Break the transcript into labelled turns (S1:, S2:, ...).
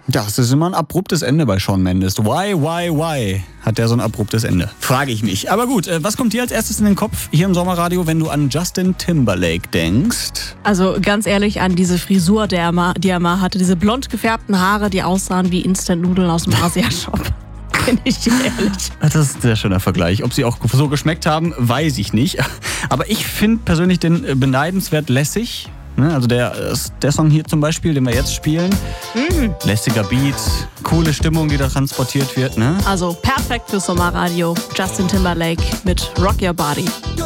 S1: Ja, es ist immer ein abruptes Ende bei Shawn Mendes. Why hat der so ein abruptes Ende? Frage ich mich. Aber gut, was kommt dir als erstes in den Kopf hier im Sommerradio, wenn du an Justin Timberlake denkst?
S2: Also ganz ehrlich, an diese Frisur, die er mal hatte. Diese blond gefärbten Haare, die aussahen wie Instant-Nudeln aus dem Asia-Shop. Bin ich dir ehrlich.
S1: Das ist ein sehr schöner Vergleich. Ob sie auch so geschmeckt haben, weiß ich nicht. Aber ich finde persönlich den beneidenswert lässig. Also der Song hier zum Beispiel, den wir jetzt spielen. Lässiger Beat, coole Stimmung, die da transportiert wird. Ne?
S2: Also perfekt fürs Sommerradio. Justin Timberlake mit Rock Your Body.